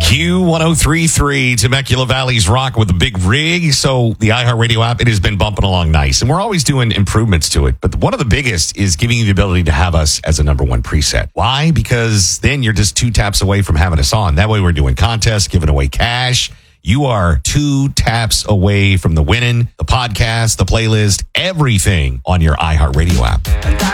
Q1033, Temecula Valley's rock with a big rig. So the iHeartRadio app, it has been bumping along nice. And we're always doing improvements to it. But one of the biggest is giving you the ability to have us as a number one preset. Why? Because then you're just 2 taps away from having us on. That way we're doing contests, giving away cash. You are 2 taps away from the winning, the podcast, the playlist, everything on your iHeartRadio app.